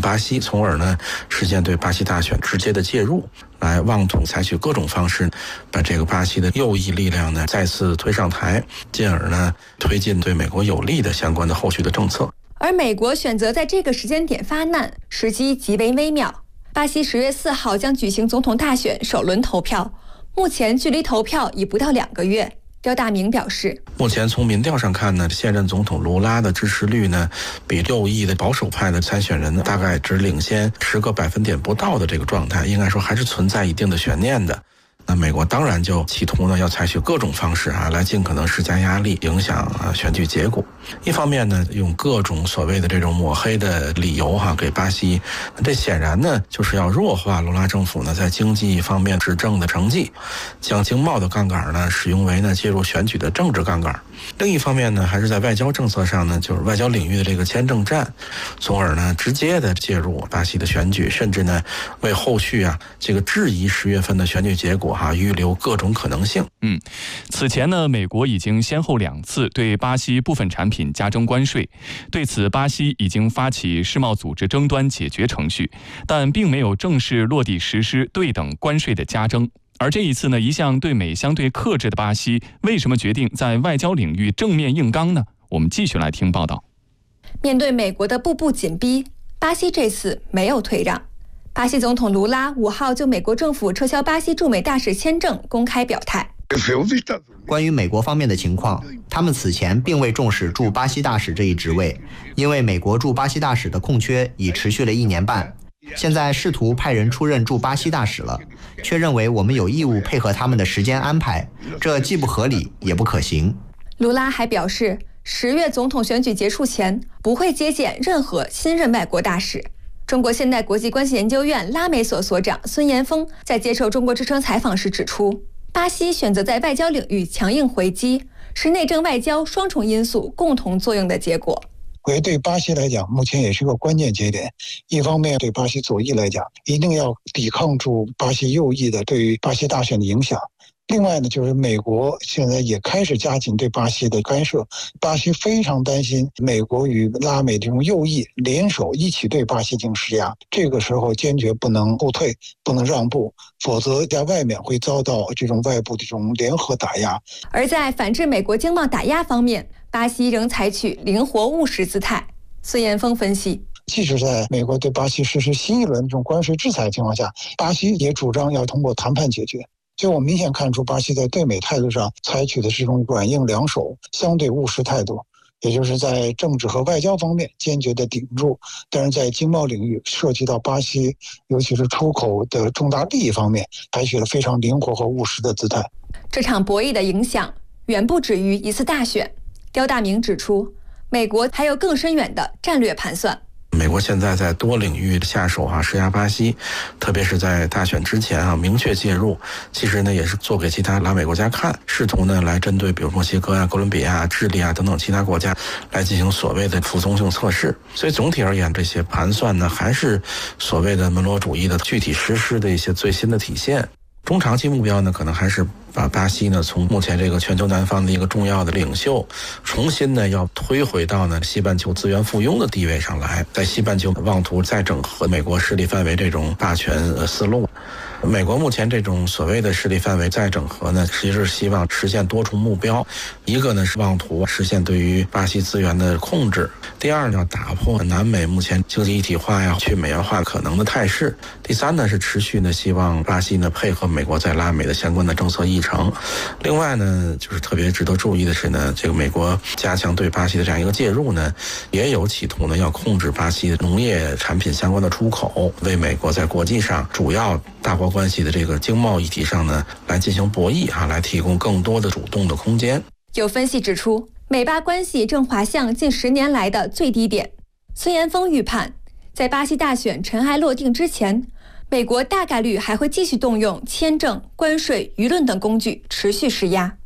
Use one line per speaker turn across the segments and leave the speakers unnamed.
巴西，从而呢实现对巴西大选直接的介入，来妄图采取各种方式把这个巴西的右翼力量呢再次推上台，进而呢推进对美国有利的相关的后续的政策。
而美国选择在这个时间点发难，时机极为微妙。巴西10月4号将举行总统大选首轮投票，目前距离投票已不到2个月。刁大明表示，
目前从民调上看呢，现任总统卢拉的支持率呢，比右翼的保守派的参选人呢，大概只领先10个百分点不到的这个状态，应该说还是存在一定的悬念的。那美国当然就企图呢，要采取各种方式来尽可能施加压力，影响选举结果。一方面呢，用各种所谓的这种抹黑的理由给巴西，这显然呢就是要弱化卢拉政府呢在经济方面执政的成绩，将经贸的杠杆呢使用为呢介入选举的政治杠杆。另一方面呢，还是在外交政策上呢，就是外交领域的这个签证战，从而呢直接的介入巴西的选举，甚至呢为后续这个质疑10月份的选举结果预留各种可能性。
此前呢，美国已经先后2次对巴西部分产品加征关税，对此巴西已经发起世贸组织争端解决程序，但并没有正式落地实施对等关税的加征。而这一次呢，一向对美相对克制的巴西，为什么决定在外交领域正面硬刚呢？我们继续来听报道。
面对美国的步步紧逼，巴西这次没有退让。巴西总统卢拉5号就美国政府撤销巴西驻美大使签证公开表态。
关于美国方面的情况，他们此前并未重视驻巴西大使这一职位，因为美国驻巴西大使的空缺已持续了1年半。现在试图派人出任驻巴西大使了，却认为我们有义务配合他们的时间安排，这既不合理也不可行。
卢拉还表示，10月总统选举结束前不会接见任何新任外国大使。中国现代国际关系研究院拉美所所长孙延峰在接受中国之声采访时指出，巴西选择在外交领域强硬回击，是内政外交双重因素共同作用的结果。
对巴西来讲，目前也是个关键节点。一方面，对巴西左翼来讲，一定要抵抗住巴西右翼的对于巴西大选的影响。另外呢，就是美国现在也开始加紧对巴西的干涉，巴西非常担心美国与拉美这种右翼联手一起对巴西进行施压，这个时候坚决不能后退，不能让步，否则在外面会遭到这种外部的这种联合打压。
而在反制美国经贸打压方面，巴西仍采取灵活务实姿态。孙延峰分析，
即使在美国对巴西实施新一轮这种关税制裁的情况下，巴西也主张要通过谈判解决。就我明显看出，巴西在对美态度上采取的是一种软硬两手、相对务实态度，也就是在政治和外交方面坚决的顶住，但是在经贸领域涉及到巴西尤其是出口的重大利益方面，采取了非常灵活和务实的姿态。
这场博弈的影响远不止于一次大选。刁大明指出，美国还有更深远的战略盘算。
美国现在在多领域下手施压巴西，特别是在大选之前明确介入，其实呢也是做给其他拉美国家看，试图呢来针对比如墨西哥哥伦比亚、智利等等其他国家来进行所谓的服从性测试。所以总体而言，这些盘算呢还是所谓的门罗主义的具体实施的一些最新的体现。中长期目标呢，可能还是把巴西呢从目前这个全球南方的一个重要的领袖，重新呢要推回到呢西半球资源附庸的地位上来，在西半球妄图再整合美国势力范围这种霸权思路。美国目前这种所谓的势力范围再整合呢，其实是希望实现多重目标。一个呢是妄图实现对于巴西资源的控制，第二呢要打破南美目前经济一体化去美元化可能的态势，第三呢是持续呢希望巴西呢配合美国在拉美的相关的政策议程。另外呢，就是特别值得注意的是呢，这个美国加强对巴西的这样一个介入呢，也有企图呢要控制巴西的农业产品相关的出口，为美国在国际上主要大国关系的这个经贸议题上呢来进行博弈来提供更多的主动的空间。
有分析指出，美巴关系正滑向近10年来的最低点。孙延峰预判，在巴西大选尘埃落定之前，美国大概率还会继续动用签证、关税、舆论等工具持续施压。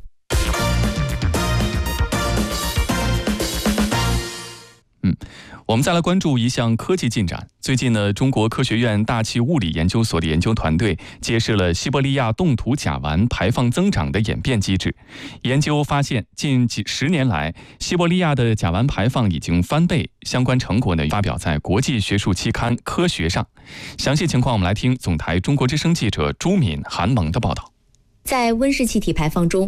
我们再来关注一项科技进展。最近呢，中国科学院大气物理研究所的研究团队揭示了西伯利亚冻土甲烷排放增长的演变机制。研究发现，近10年来，西伯利亚的甲烷排放已经翻倍。相关成果呢，发表在国际学术期刊《科学》上。详细情况，我们来听总台中国之声记者朱敏、韩萌的报道。
在温室气体排放中，